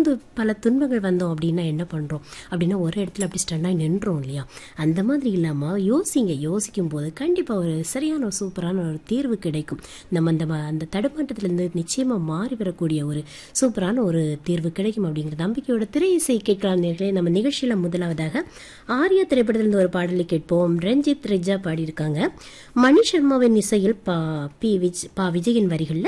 ஏதாவது பல துன்பங்கள் வந்தோம் அப்படின்னா என்ன பண்ணுறோம் அப்படின்னா ஒரு இடத்துல அப்படி ஸ்டன்னாகி நின்றோம் இல்லையா? அந்த மாதிரி இல்லாமல் யோசிக்கும் போது கண்டிப்பாக ஒரு சரியான ஒரு சூப்பரான ஒரு தீர்வு கிடைக்கும். நம்ம அந்த தடுமாற்றத்திலேருந்து நிச்சயமாக மாறி வரக்கூடிய ஒரு சூப்பரான ஒரு தீர்வு கிடைக்கும் அப்படிங்கிற நம்பிக்கையோட திரை இசை கேட்கலாம் நேர்களே. நம்ம நிகழ்ச்சியில் முதலாவதாக ஆர்யா திரைப்படத்திலிருந்து ஒரு பாடலை கேட்போம். ரஞ்சித் ரெஜா பாடியிருக்காங்க. மணி சர்மாவின் இசையில் பா விஜயின் வரிகளில்